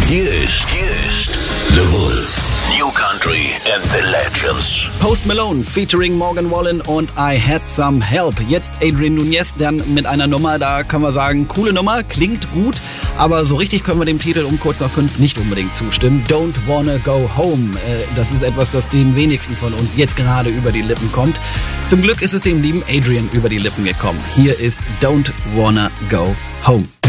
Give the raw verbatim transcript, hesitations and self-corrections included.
Hier ist, hier ist The Wolf. New Country and the Legends. Post Malone featuring Morgan Wallen und I Had Some Help. Jetzt Adrian Nunez dann mit einer Nummer, da können wir sagen, coole Nummer, klingt gut, aber so richtig können wir dem Titel um kurz nach fünf nicht unbedingt zustimmen. Don't Wanna Go Home. Das ist etwas, das den wenigsten von uns jetzt gerade über die Lippen kommt. Zum Glück ist es dem lieben Adrian über die Lippen gekommen. Hier ist Don't Wanna Go Home.